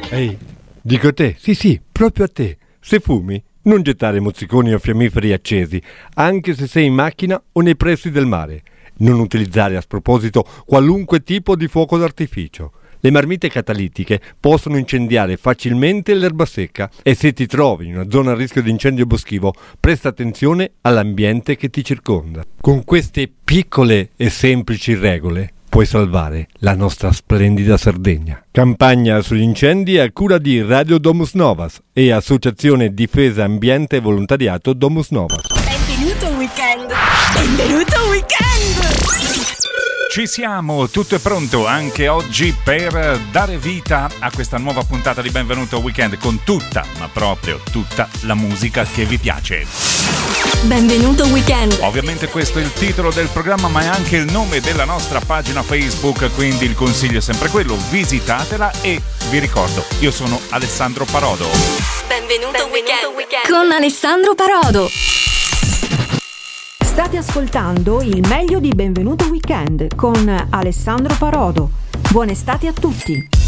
Ehi, dico a te, sì, proprio a te. Se fumi, non gettare mozziconi o fiammiferi accesi, anche se sei in macchina o nei pressi del mare. Non utilizzare a sproposito qualunque tipo di fuoco d'artificio. Le marmite catalitiche possono incendiare facilmente l'erba secca e se ti trovi in una zona a rischio di incendio boschivo, presta attenzione all'ambiente che ti circonda. Con queste piccole e semplici regole puoi salvare la nostra splendida Sardegna. Campagna sugli incendi a cura di Radio Domus Novas e Associazione Difesa Ambiente e Volontariato Domus Novas. Benvenuto al weekend! Benvenuto al weekend! Ci siamo, tutto è pronto anche oggi per dare vita a questa nuova puntata di Benvenuto al Weekend con tutta, ma proprio tutta la musica che vi piace. Benvenuto al Weekend! Ovviamente questo è il titolo del programma, ma è anche il nome della nostra pagina Facebook, quindi il consiglio è sempre quello, visitatela e vi ricordo, io sono Alessandro Parodo. Benvenuto al weekend con Alessandro Parodo. State ascoltando il meglio di Benvenuto Weekend con Alessandro Parodo. Buona estate a tutti!